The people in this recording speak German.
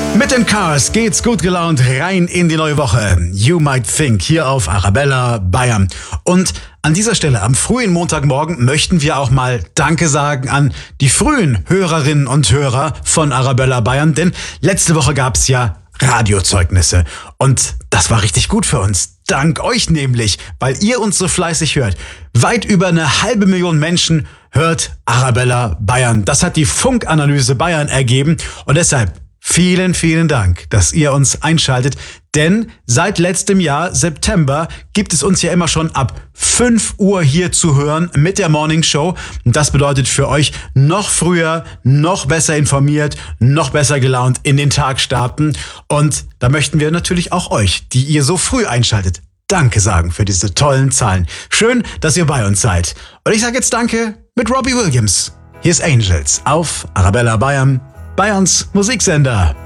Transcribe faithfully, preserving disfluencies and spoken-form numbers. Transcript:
Mit den Cars geht's gut gelaunt rein in die neue Woche. You Might Think hier auf Arabella Bayern. Und an dieser Stelle am frühen Montagmorgen möchten wir auch mal Danke sagen an die frühen Hörerinnen und Hörer von Arabella Bayern, denn letzte Woche gab's ja Radiozeugnisse und das war richtig gut für uns. Dank euch nämlich, weil ihr uns so fleißig hört. Weit über eine halbe Million Menschen hört Arabella Bayern. Das hat die Funkanalyse Bayern ergeben und deshalb vielen, vielen Dank, dass ihr uns einschaltet, denn seit letztem Jahr, September, gibt es uns ja immer schon ab fünf Uhr hier zu hören mit der Morning Show. Und das bedeutet für euch noch früher, noch besser informiert, noch besser gelaunt in den Tag starten. Und da möchten wir natürlich auch euch, die ihr so früh einschaltet, Danke sagen für diese tollen Zahlen. Schön, dass ihr bei uns seid. Und ich sage jetzt Danke mit Robbie Williams. Hier ist Angels auf Arabella Bayern. Bayerns Musiksender.